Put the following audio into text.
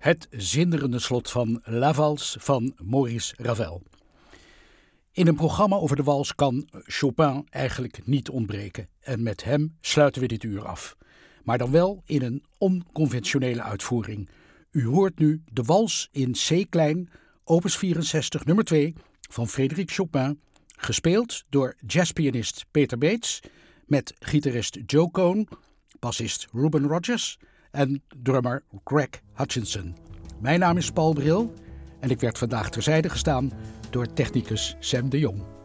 Het zinderende slot van La Valse van Maurice Ravel. In een programma over de wals kan Chopin eigenlijk niet ontbreken. En met hem sluiten we dit uur af. Maar dan wel in een onconventionele uitvoering. U hoort nu de wals in C-klein, opus 64, nummer 2 van Frédéric Chopin. Gespeeld door jazzpianist Peter Bates, met gitarist Joe Cohn, bassist Ruben Rogers en drummer Greg Hutchinson. Mijn naam is Paul Bril en ik werd vandaag terzijde gestaan door technicus Sam de Jong.